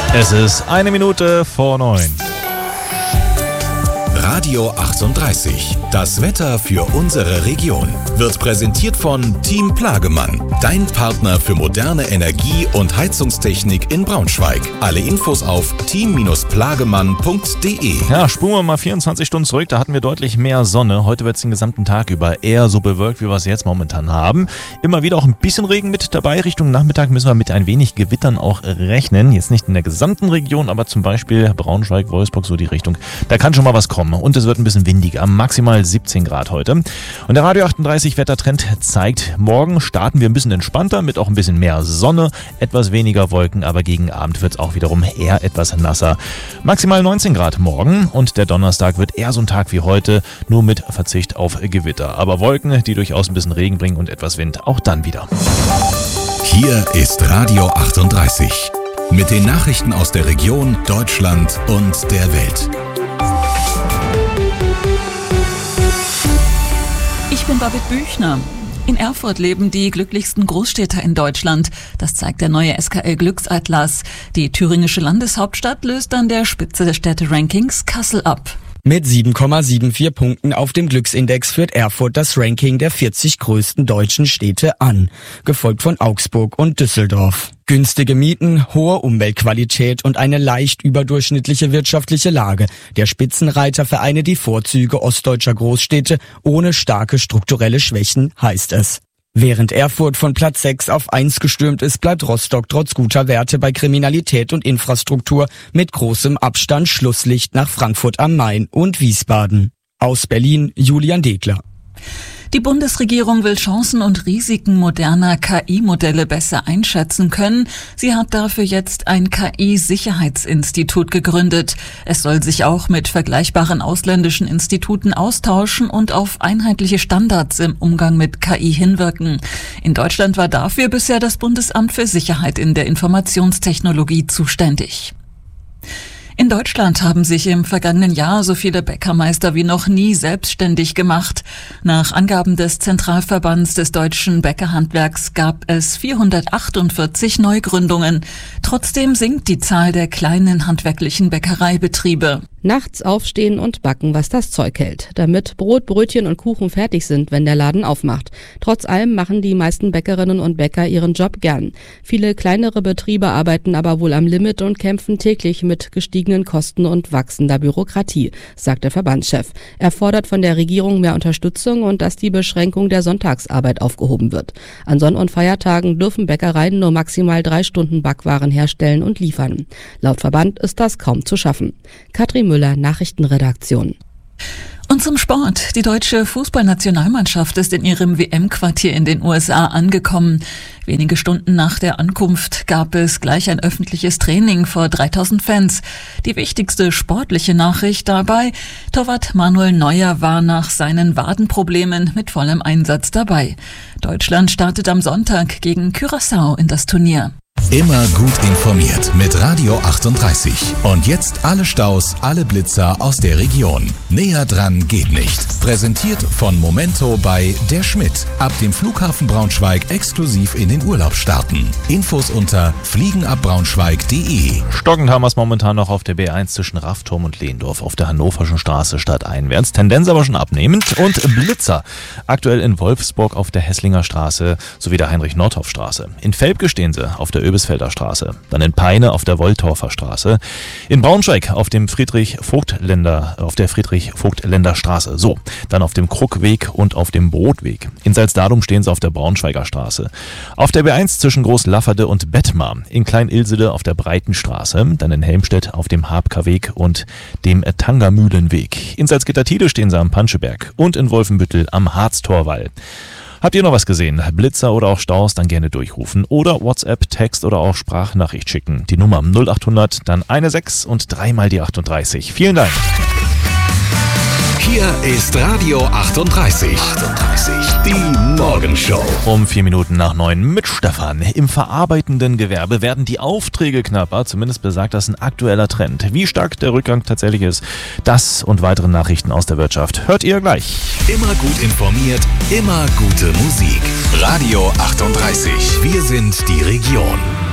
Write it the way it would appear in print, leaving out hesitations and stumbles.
Es ist 1:01. Radio 38. Das Wetter für unsere Region wird präsentiert von Team Plagemann, dein Partner für moderne Energie- und Heizungstechnik in Braunschweig. Alle Infos auf team-plagemann.de. Ja, spulen wir mal 24 Stunden zurück, da hatten wir deutlich mehr Sonne. Heute wird es den gesamten Tag über eher so bewölkt, wie wir es jetzt momentan haben. Immer wieder auch ein bisschen Regen mit dabei. Richtung Nachmittag müssen wir mit ein wenig Gewittern auch rechnen. Jetzt nicht in der gesamten Region, aber zum Beispiel Braunschweig, Wolfsburg, so die Richtung. Da kann schon mal was kommen. Und es wird ein bisschen windiger, maximal 17 Grad heute. Und der Radio 38 Wettertrend zeigt, morgen starten wir ein bisschen entspannter mit auch ein bisschen mehr Sonne, etwas weniger Wolken, aber gegen Abend wird es auch wiederum eher etwas nasser. Maximal 19 Grad morgen und der Donnerstag wird eher so ein Tag wie heute, nur mit Verzicht auf Gewitter. Aber Wolken, die durchaus ein bisschen Regen bringen und etwas Wind, auch dann wieder. Hier ist Radio 38 mit den Nachrichten aus der Region, Deutschland und der Welt. Ich bin Babette Büchner. In Erfurt leben die glücklichsten Großstädter in Deutschland. Das zeigt der neue SKL Glücksatlas. Die thüringische Landeshauptstadt löst an der Spitze des Städte-Rankings Kassel ab. Mit 7,74 Punkten auf dem Glücksindex führt Erfurt das Ranking der 40 größten deutschen Städte an, gefolgt von Augsburg und Düsseldorf. Günstige Mieten, hohe Umweltqualität und eine leicht überdurchschnittliche wirtschaftliche Lage. Der Spitzenreiter vereine die Vorzüge ostdeutscher Großstädte ohne starke strukturelle Schwächen, heißt es. Während Erfurt von Platz 6 auf 1 gestürmt ist, bleibt Rostock trotz guter Werte bei Kriminalität und Infrastruktur mit großem Abstand Schlusslicht nach Frankfurt am Main und Wiesbaden. Aus Berlin, Julian Degler. Die Bundesregierung will Chancen und Risiken moderner KI-Modelle besser einschätzen können. Sie hat dafür jetzt ein KI-Sicherheitsinstitut gegründet. Es soll sich auch mit vergleichbaren ausländischen Instituten austauschen und auf einheitliche Standards im Umgang mit KI hinwirken. In Deutschland war dafür bisher das Bundesamt für Sicherheit in der Informationstechnologie zuständig. In Deutschland haben sich im vergangenen Jahr so viele Bäckermeister wie noch nie selbstständig gemacht. Nach Angaben des Zentralverbands des deutschen Bäckerhandwerks gab es 448 Neugründungen. Trotzdem sinkt die Zahl der kleinen handwerklichen Bäckereibetriebe. Nachts aufstehen und backen, was das Zeug hält, damit Brot, Brötchen und Kuchen fertig sind, wenn der Laden aufmacht. Trotz allem machen die meisten Bäckerinnen und Bäcker ihren Job gern. Viele kleinere Betriebe arbeiten aber wohl am Limit und kämpfen täglich mit gestiegenen Kosten und wachsender Bürokratie, sagt der Verbandschef. Er fordert von der Regierung mehr Unterstützung und dass die Beschränkung der Sonntagsarbeit aufgehoben wird. An Sonn- und Feiertagen dürfen Bäckereien nur maximal 3 Stunden Backwaren herstellen und liefern. Laut Verband ist das kaum zu schaffen. Katrin Müller, Nachrichtenredaktion. Und zum Sport. Die deutsche Fußballnationalmannschaft ist in ihrem WM-Quartier in den USA angekommen. Wenige Stunden nach der Ankunft gab es gleich ein öffentliches Training vor 3000 Fans. Die wichtigste sportliche Nachricht dabei: Torwart Manuel Neuer war nach seinen Wadenproblemen mit vollem Einsatz dabei. Deutschland startet am Sonntag gegen Curaçao in das Turnier. Immer gut informiert mit Radio 38. Und jetzt alle Staus, alle Blitzer aus der Region. Näher dran geht nicht. Präsentiert von Momento bei Der Schmidt. Ab dem Flughafen Braunschweig exklusiv in den Urlaub starten. Infos unter fliegenabbraunschweig.de. Stockend haben wir es momentan noch auf der B1 zwischen Raffturm und Lehndorf auf der Hannoverschen Straße stadteinwärts. Tendenz aber schon abnehmend. Und Blitzer. Aktuell in Wolfsburg auf der Hesslinger Straße sowie der Heinrich-Nordhoff-Straße. In Velpke stehen sie auf der Öbisfelder Straße, dann in Peine auf der Wolltorfer Straße, in Braunschweig auf der Friedrich-Vogtländer Straße, so, dann auf dem Kruckweg und auf dem Brotweg. In Salzdadum stehen sie auf der Braunschweiger Straße, auf der B1 zwischen Großlafferde und Bettmar, in Klein-Ilsede auf der Breitenstraße, dann in Helmstedt auf dem Habker-Weg und dem Tangermühlenweg. In Salzgitter-Tide stehen sie am Panscheberg und in Wolfenbüttel am Harztorwall. Habt ihr noch was gesehen? Blitzer oder auch Staus, dann gerne durchrufen oder WhatsApp, Text oder auch Sprachnachricht schicken. Die Nummer 0800, dann 16 und 3 mal die 38. Vielen Dank. Hier ist Radio 38. Die Morgenshow. Um 8:04 mit Stefan. Im verarbeitenden Gewerbe werden die Aufträge knapper, zumindest besagt das ein aktueller Trend. Wie stark der Rückgang tatsächlich ist, das und weitere Nachrichten aus der Wirtschaft hört ihr gleich. Immer gut informiert, immer gute Musik. Radio 38. Wir sind die Region.